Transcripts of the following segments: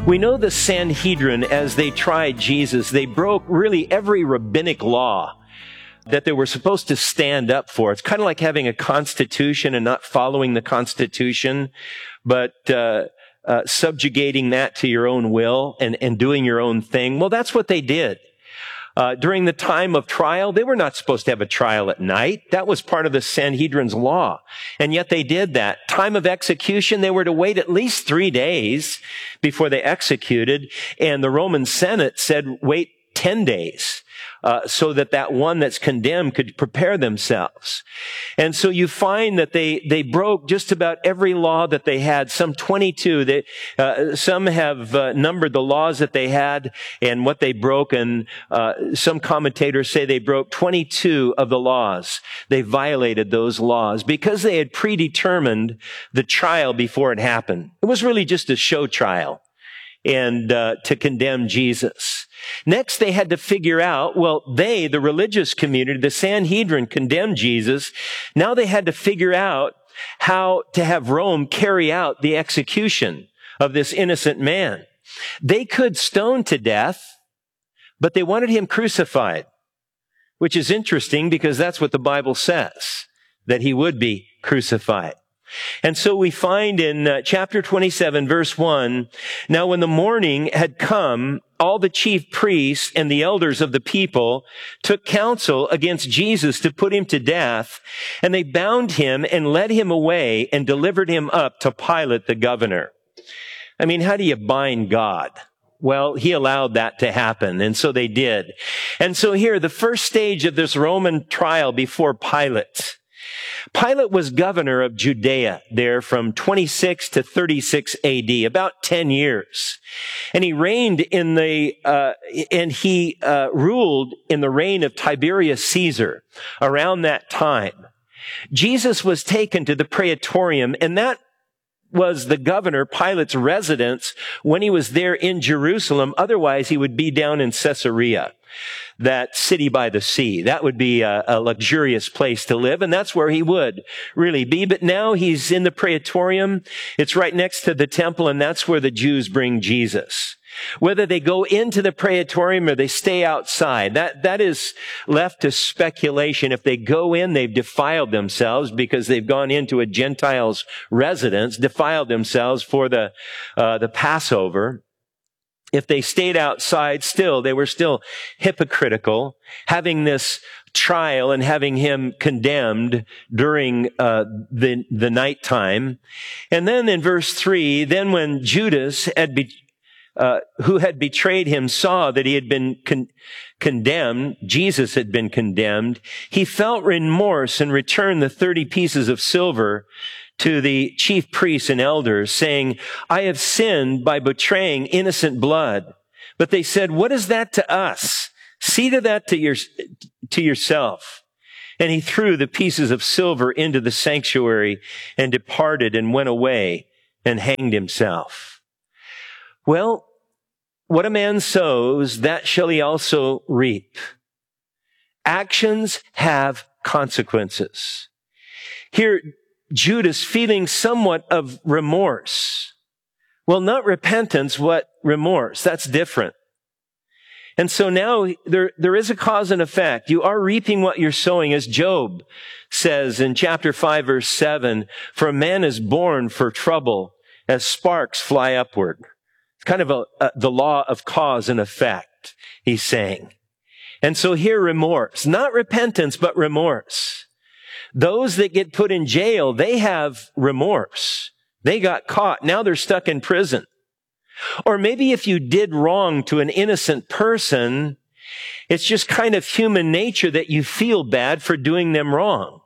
We know the Sanhedrin, as they tried Jesus, they broke really every rabbinic law that they were supposed to stand up for. It's kind of like having a constitution and not following the constitution, but subjugating that to your own will and doing your own thing. Well, that's what they did. During the time of trial, they were not supposed to have a trial at night. That was part of the Sanhedrin's law. And yet they did that. Time of execution, they were to wait at least 3 days before they executed. And the Roman Senate said, wait 10 days. So that one that's condemned could prepare themselves. And so you find that they broke just about every law that they had, some 22. Some have numbered the laws that they had and what they broke, and some commentators say they broke 22 of the laws. They violated those laws because they had predetermined the trial before it happened. It was really just a show trial and to condemn Jesus. Next, they had to figure out, well, the religious community, the Sanhedrin condemned Jesus. Now they had to figure out how to have Rome carry out the execution of this innocent man. They could stone to death, but they wanted him crucified, which is interesting because that's what the Bible says, that he would be crucified. And so we find in chapter 27, verse 1, now when the morning had come, all the chief priests and the elders of the people took counsel against Jesus to put him to death, and they bound him and led him away and delivered him up to Pilate the governor. I mean, how do you bind God? Well, he allowed that to happen, and so they did. And so here, the first stage of this Roman trial before Pilate. Pilate was governor of Judea there from 26 to 36 AD, about 10 years. And he reigned ruled in the reign of Tiberius Caesar around that time. Jesus was taken to the Praetorium, and that was the governor, Pilate's residence, when he was there in Jerusalem. Otherwise, he would be down in Caesarea, that city by the sea. That would be a luxurious place to live, and that's where he would really be. But now he's in the Praetorium. It's right next to the temple, and that's where the Jews bring Jesus. Whether they go into the Praetorium or they stay outside, that is left to speculation. If they go in, they've defiled themselves because they've gone into a Gentile's residence, defiled themselves for the Passover. If they stayed outside, they were still hypocritical, having this trial and having him condemned during the nighttime. And then in verse 3, then when Judas who had betrayed him saw that he had been condemned, Jesus had been condemned, he felt remorse and returned the 30 pieces of silver to the chief priests and elders, saying, I have sinned by betraying innocent blood. But they said, what is that to us? See to that to yourself. And he threw the pieces of silver into the sanctuary and departed and went away and hanged himself. Well, what a man sows, that shall he also reap. Actions have consequences. Here, Judas feeling somewhat of remorse. Well, not repentance, but remorse. That's different. And so now there is a cause and effect. You are reaping what you're sowing, as Job says in chapter 5, verse 7, for a man is born for trouble as sparks fly upward. It's kind of the law of cause and effect, he's saying. And so here, remorse, not repentance, but remorse. Those that get put in jail, they have remorse. They got caught. Now they're stuck in prison. Or maybe if you did wrong to an innocent person, it's just kind of human nature that you feel bad for doing them wrong.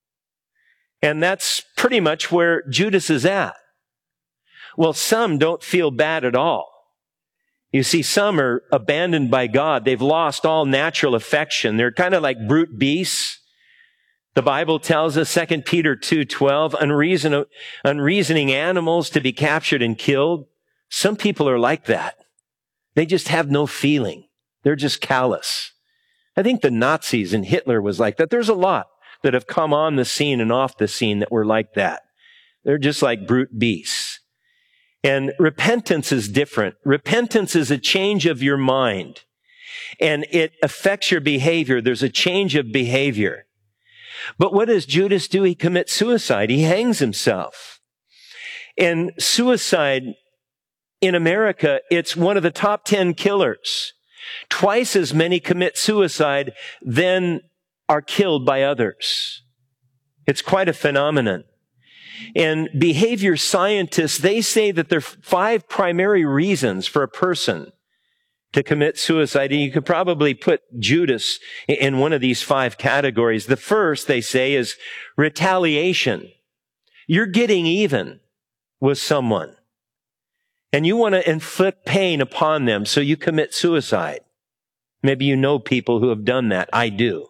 And that's pretty much where Judas is at. Well, some don't feel bad at all. You see, some are abandoned by God. They've lost all natural affection. They're kind of like brute beasts. The Bible tells us, 2 Peter 2:12, unreasoning animals to be captured and killed. Some people are like that. They just have no feeling. They're just callous. I think the Nazis and Hitler was like that. There's a lot that have come on the scene and off the scene that were like that. They're just like brute beasts. And repentance is different. Repentance is a change of your mind, and it affects your behavior. There's a change of behavior. But what does Judas do? He commits suicide. He hangs himself. And suicide in America, it's one of the top 10 killers. Twice as many commit suicide than are killed by others. It's quite a phenomenon. And behavior scientists, they say that there are 5 primary reasons for a person to commit suicide. And you could probably put Judas in one of these 5 categories. The first, they say, is retaliation. You're getting even with someone, and you want to inflict pain upon them, so you commit suicide. Maybe you know people who have done that. I do.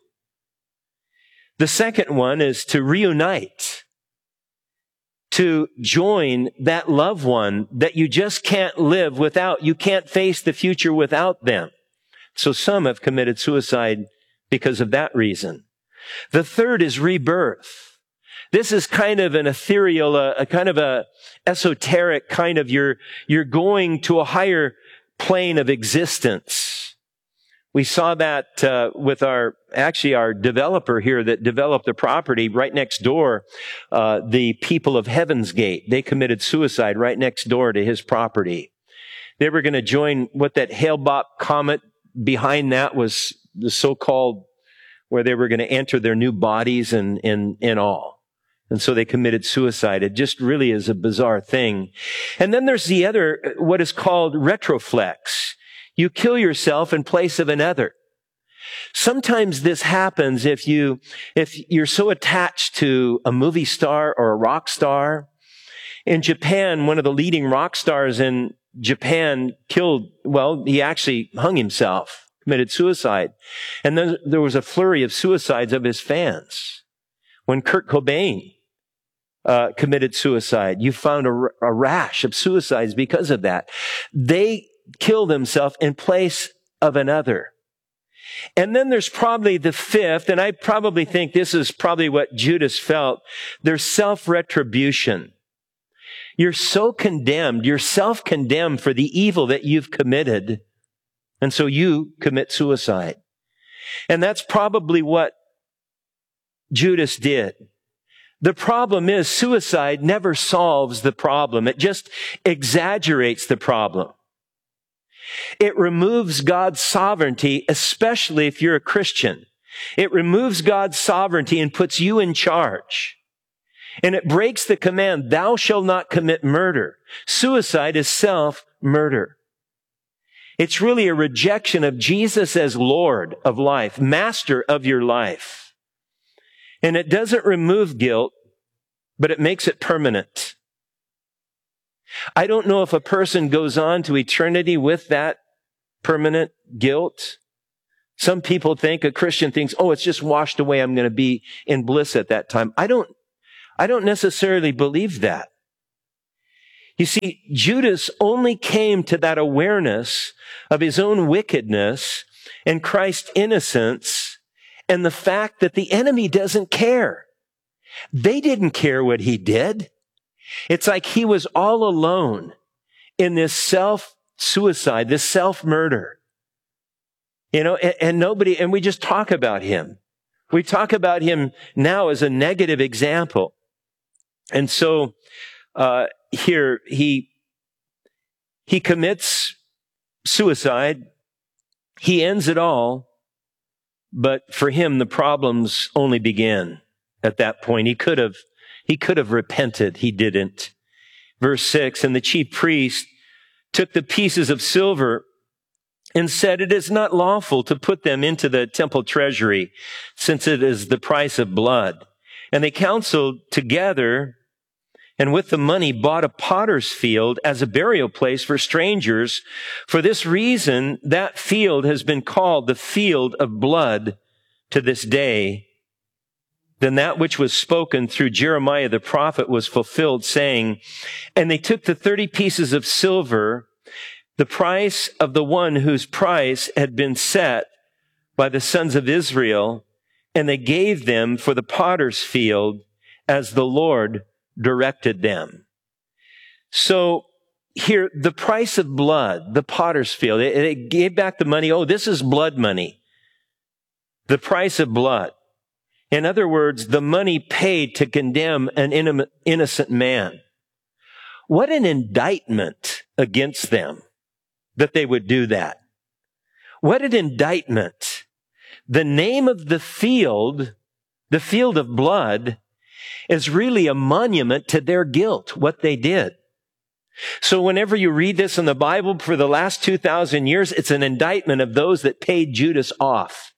The second one is to reunite, to join that loved one that you just can't live without. You can't face the future without them. So some have committed suicide because of that reason. The third is rebirth. This is kind of an ethereal, a kind of a esoteric kind of you're going to a higher plane of existence. We saw that with our developer here that developed the property right next door, the people of Heaven's Gate. They committed suicide right next door to his property. They were going to join what that Hale-Bopp comet behind that was, the so-called, where they were going to enter their new bodies and all. And so they committed suicide. It just really is a bizarre thing. And then there's the other, what is called retroflex. You kill yourself in place of another. Sometimes this happens if you're so attached to a movie star or a rock star. In Japan, one of the leading rock stars in Japan he actually hung himself, committed suicide. And then there was a flurry of suicides of his fans. When Kurt Cobain committed suicide, you found a rash of suicides because of that. They kill themselves in place of another. And then there's probably the fifth, and I probably think this is probably what Judas felt. There's self-retribution. You're so condemned, you're self-condemned for the evil that you've committed, and so you commit suicide. And that's probably what Judas did. The problem is suicide never solves the problem. It just exaggerates the problem. It removes God's sovereignty, especially if you're a Christian. It removes God's sovereignty and puts you in charge. And it breaks the command, thou shalt not commit murder. Suicide is self-murder. It's really a rejection of Jesus as Lord of life, master of your life. And it doesn't remove guilt, but it makes it permanent. I don't know if a person goes on to eternity with that permanent guilt. Some people think, a Christian thinks, oh, it's just washed away. I'm going to be in bliss at that time. I don't necessarily believe that. You see, Judas only came to that awareness of his own wickedness and Christ's innocence and the fact that the enemy doesn't care. They didn't care what he did. It's like he was all alone in this self-suicide, this self-murder. And we just talk about him. We talk about him now as a negative example. And so, here, he commits suicide. He ends it all. But for him, the problems only began at that point. He could have repented. He didn't. Verse 6, and the chief priest took the pieces of silver and said, it is not lawful to put them into the temple treasury, since it is the price of blood. And they counseled together, and with the money bought a potter's field as a burial place for strangers. For this reason, that field has been called the field of blood to this day. Then that which was spoken through Jeremiah the prophet was fulfilled, saying, and they took the 30 pieces of silver, the price of the one whose price had been set by the sons of Israel, and they gave them for the potter's field as the Lord directed them. So here, the price of blood, the potter's field, it gave back the money. Oh, this is blood money. The price of blood. In other words, the money paid to condemn an innocent man. What an indictment against them that they would do that. What an indictment. The name of the field of blood, is really a monument to their guilt, what they did. So whenever you read this in the Bible for the last 2,000 years, it's an indictment of those that paid Judas off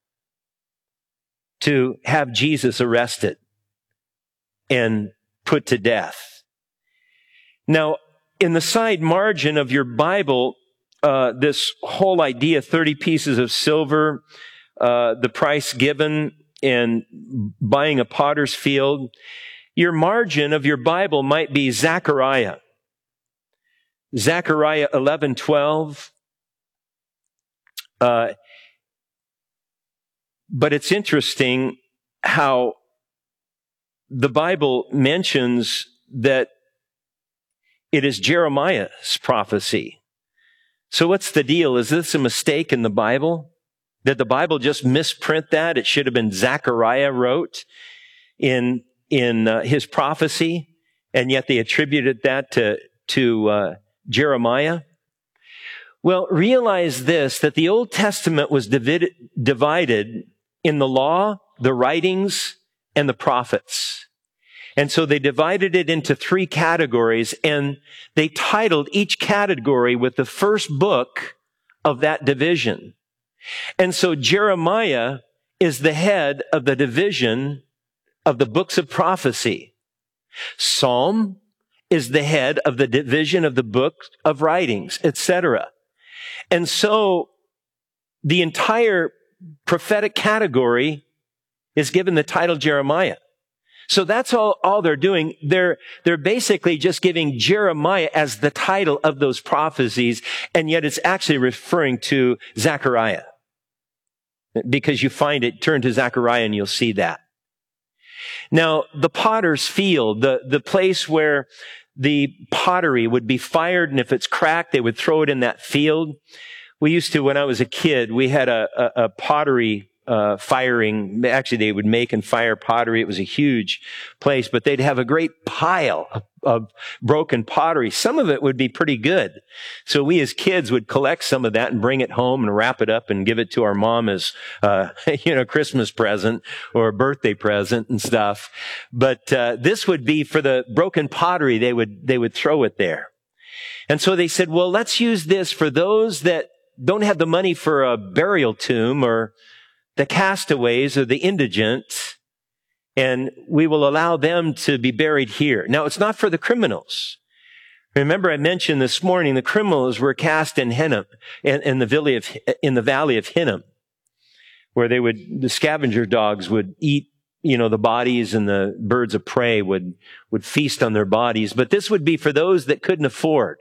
to have Jesus arrested and put to death. Now, in the side margin of your Bible, this whole idea, 30 pieces of silver, the price given in buying a potter's field, your margin of your Bible might be Zechariah. Zechariah 11:12. But it's interesting how the Bible mentions that it is Jeremiah's prophecy. So what's the deal? Is this a mistake in the Bible? Did the Bible just misprint that? It should have been Zechariah wrote in his prophecy, and yet they attributed that to Jeremiah. Well, realize this, that the Old Testament was divided in the law, the writings, and the prophets. And so they divided it into 3 categories, and they titled each category with the first book of that division. And so Jeremiah is the head of the division of the books of prophecy. Psalm is the head of the division of the book of writings, etc. And so the entire prophetic category is given the title Jeremiah. So that's all they're doing. They're basically just giving Jeremiah as the title of those prophecies, and yet it's actually referring to Zechariah. Because you find it, turn to Zechariah and you'll see that. Now, the potter's field, the place where the pottery would be fired, and if it's cracked, they would throw it in that field. We used to, when I was a kid, we had a pottery firing. Actually, they would make and fire pottery. It was a huge place, but they'd have a great pile of broken pottery. Some of it would be pretty good. So we as kids would collect some of that and bring it home and wrap it up and give it to our mom as, Christmas present or a birthday present and stuff. But, this would be for the broken pottery. They would throw it there. And so they said, well, let's use this for those that don't have the money for a burial tomb, or the castaways or the indigent, and we will allow them to be buried here. Now, it's not for the criminals. Remember, I mentioned this morning the criminals were cast in Hinnom, in the valley of Hinnom, where the scavenger dogs would eat, the bodies, and the birds of prey would feast on their bodies. But this would be for those that couldn't afford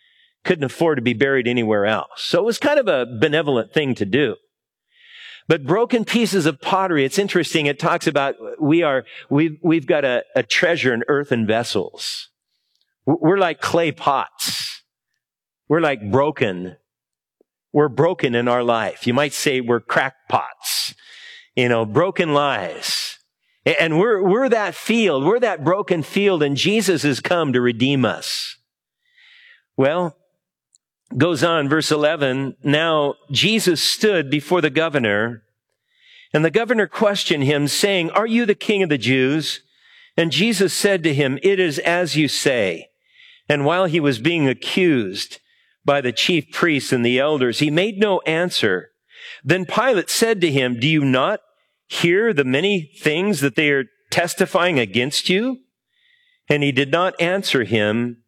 to be buried anywhere else. So it was kind of a benevolent thing to do. But broken pieces of pottery, it's interesting. It talks about we've got a treasure in earthen vessels. We're like clay pots. We're like broken. We're broken in our life. You might say we're crackpots, broken lives. And we're that field. We're that broken field, and Jesus has come to redeem us. Well, goes on, verse 11. Now, Jesus stood before the governor, and the governor questioned him, saying, "Are you the king of the Jews?" And Jesus said to him, "It is as you say." And while he was being accused by the chief priests and the elders, he made no answer. Then Pilate said to him, "Do you not hear the many things that they are testifying against you?" And he did not answer him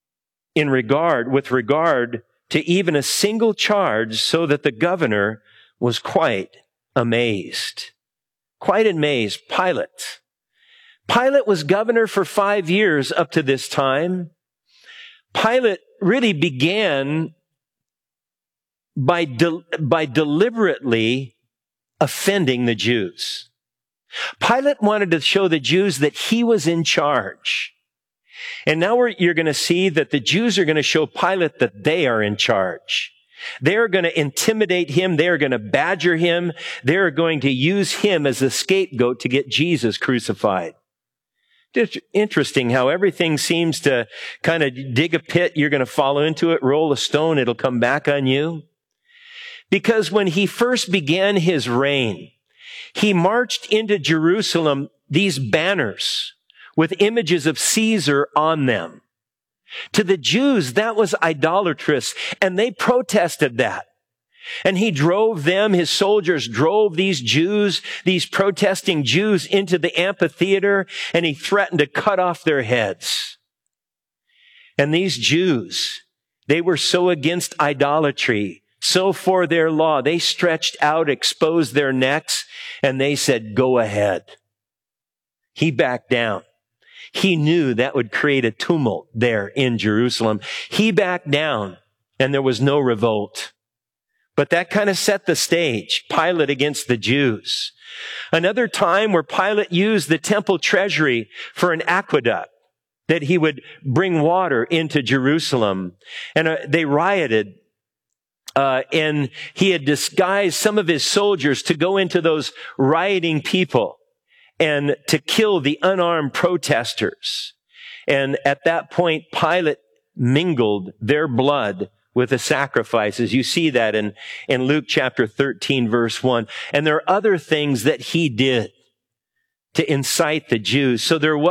with regard to even a single charge, so that the governor was quite amazed. Quite amazed. Pilate was governor for 5 years up to this time. Pilate really began by deliberately offending the Jews. Pilate wanted to show the Jews that he was in charge. And now you're going to see that the Jews are going to show Pilate that they are in charge. They're going to intimidate him. They're going to badger him. They're going to use him as a scapegoat to get Jesus crucified. It's interesting how everything seems to kind of dig a pit. You're going to fall into it, roll a stone. It'll come back on you. Because when he first began his reign, he marched into Jerusalem these banners with images of Caesar on them. To the Jews, that was idolatrous, and they protested that. And he drove them, his soldiers drove these Jews, these protesting Jews, into the amphitheater, and he threatened to cut off their heads. And these Jews, they were so against idolatry, so for their law, they stretched out, exposed their necks, and they said, "Go ahead." He backed down. He knew that would create a tumult there in Jerusalem. He backed down, and there was no revolt. But that kind of set the stage, Pilate against the Jews. Another time where Pilate used the temple treasury for an aqueduct, that he would bring water into Jerusalem. And they rioted, and he had disguised some of his soldiers to go into those rioting people and to kill the unarmed protesters. And at that point, Pilate mingled their blood with the sacrifices. You see that in Luke chapter 13, verse 1. And there are other things that he did to incite the Jews. So there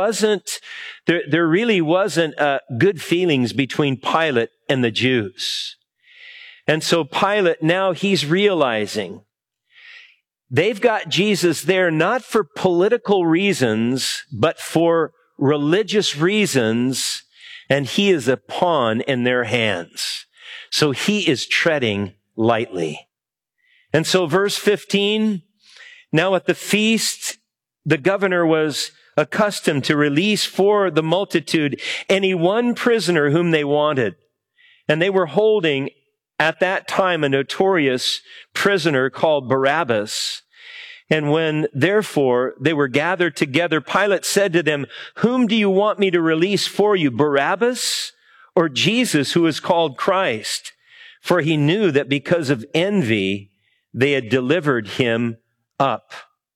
really wasn't good feelings between Pilate and the Jews. And so Pilate, now he's realizing they've got Jesus there not for political reasons, but for religious reasons, and he is a pawn in their hands. So he is treading lightly. And so verse 15, now at the feast, the governor was accustomed to release for the multitude any one prisoner whom they wanted. And they were holding at that time a notorious prisoner called Barabbas. And when, therefore, they were gathered together, Pilate said to them, "Whom do you want me to release for you, Barabbas or Jesus, who is called Christ?" For he knew that because of envy, they had delivered him up.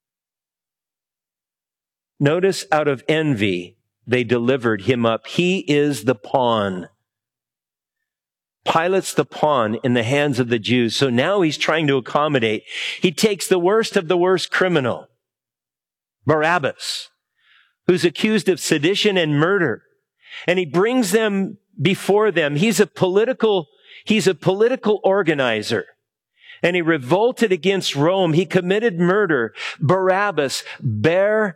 Notice, out of envy, they delivered him up. He is the pawn. Pilate's the pawn in the hands of the Jews. So now he's trying to accommodate. He takes the worst of the worst criminal, Barabbas, who's accused of sedition and murder, and he brings them before them. He's a political organizer, and he revolted against Rome. He committed murder. Barabbas, Bar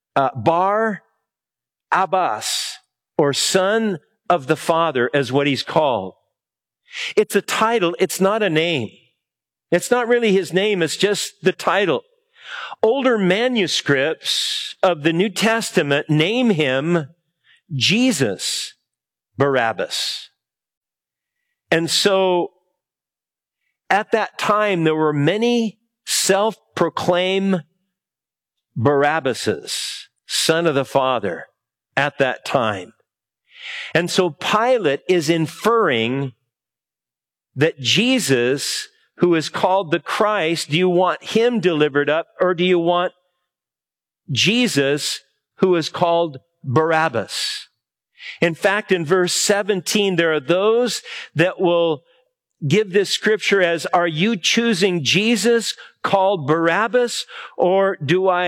Abbas, or son of the Father, as what he's called. It's a title. It's not a name. It's not really his name. It's just the title. Older manuscripts of the New Testament name him Jesus Barabbas. And so at that time, there were many self-proclaimed Barabbases, son of the Father, at that time. And so Pilate is inferring that Jesus, who is called the Christ, do you want him delivered up, or do you want Jesus, who is called Barabbas? In fact, in verse 17, there are those that will give this scripture as, are you choosing Jesus called Barabbas, or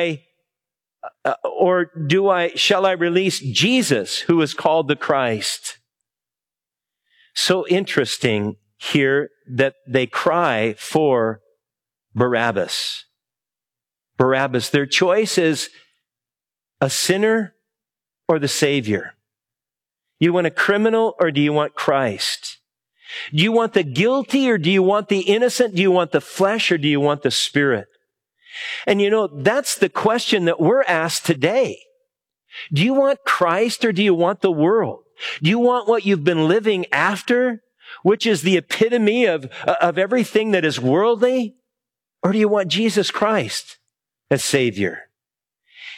shall I release Jesus, who is called the Christ? So interesting here that they cry for Barabbas. Barabbas, their choice is a sinner or the Savior. You want a criminal, or do you want Christ? Do you want the guilty, or do you want the innocent? Do you want the flesh, or do you want the spirit? And you know, that's the question that we're asked today. Do you want Christ, or do you want the world? Do you want what you've been living after, which is the epitome of everything that is worldly? Or do you want Jesus Christ as Savior?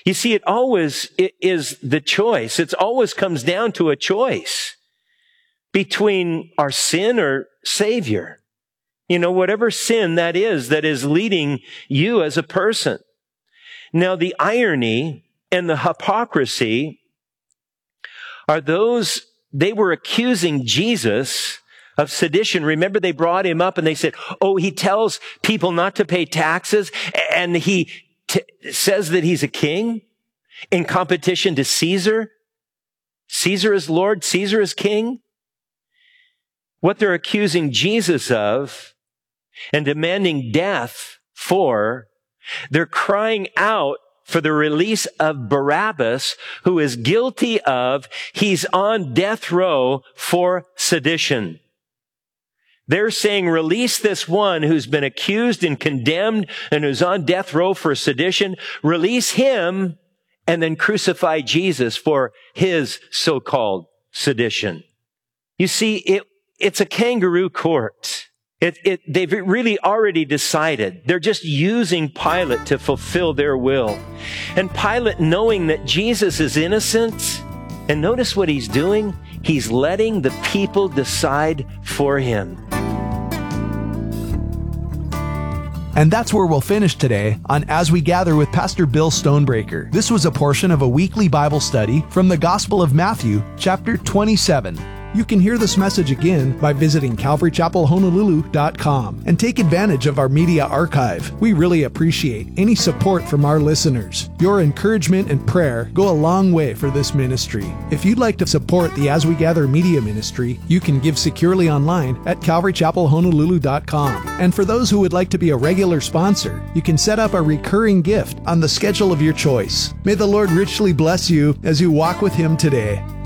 You see, it always is the choice. It always comes down to a choice between our sin or Savior. Whatever sin that is leading you as a person. Now, the irony and the hypocrisy are they were accusing Jesus of sedition. Remember, they brought him up and they said, he tells people not to pay taxes, and he says that he's a king in competition to Caesar. Caesar is Lord, Caesar is king. What they're accusing Jesus of and demanding death for, they're crying out for the release of Barabbas, who is guilty he's on death row for sedition. They're saying, release this one who's been accused and condemned and who's on death row for sedition. Release him and then crucify Jesus for his so-called sedition. You see, it's a kangaroo court. They've really already decided. They're just using Pilate to fulfill their will. And Pilate, knowing that Jesus is innocent, and notice what he's doing. He's letting the people decide for him. And that's where we'll finish today on As We Gather with Pastor Bill Stonebreaker. This was a portion of a weekly Bible study from the Gospel of Matthew, chapter 27. You can hear this message again by visiting CalvaryChapelHonolulu.com and take advantage of our media archive. We really appreciate any support from our listeners. Your encouragement and prayer go a long way for this ministry. If you'd like to support the As We Gather media ministry, you can give securely online at CalvaryChapelHonolulu.com. And for those who would like to be a regular sponsor, you can set up a recurring gift on the schedule of your choice. May the Lord richly bless you as you walk with Him today.